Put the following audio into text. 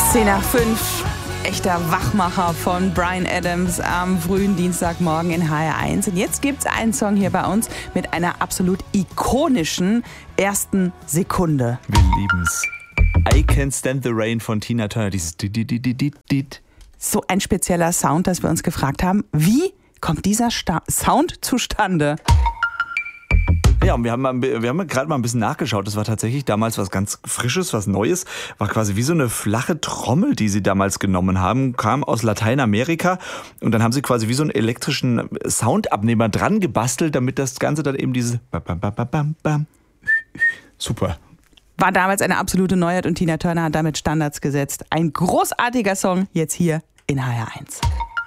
10 nach 5. Echter Wachmacher von Bryan Adams am frühen Dienstagmorgen in HR1. Und jetzt gibt's einen Song hier bei uns mit einer absolut ikonischen ersten Sekunde. Wir lieben's. I Can't Stand the Rain von Tina Turner. Dieses Dit. So ein spezieller Sound, dass wir uns gefragt haben, wie kommt dieser Sound zustande? Ja, und wir haben gerade mal ein bisschen nachgeschaut. Das war tatsächlich damals was ganz Frisches, was Neues. War quasi wie so eine flache Trommel, die sie damals genommen haben. Kam aus Lateinamerika. Und dann haben sie quasi wie so einen elektrischen Soundabnehmer dran gebastelt, damit das Ganze dann eben dieses Bam. Super. War damals eine absolute Neuheit und Tina Turner hat damit Standards gesetzt. Ein großartiger Song jetzt hier in HR1.